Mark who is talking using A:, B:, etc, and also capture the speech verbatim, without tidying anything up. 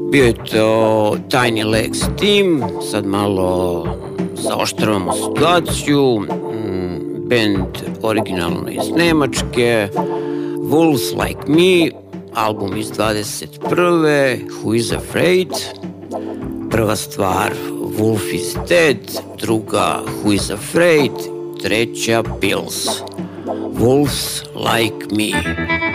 A: Bio je to Tiny Legs Team, sad malo zaoštravamo situaciju, band originalno iz Nemačke, Wolves Like Me, album iz dvadeset prve. Who is Afraid? Prva stvar, Wolf is Dead, druga, Who is Afraid, treća, Pills. Wolves Like Me.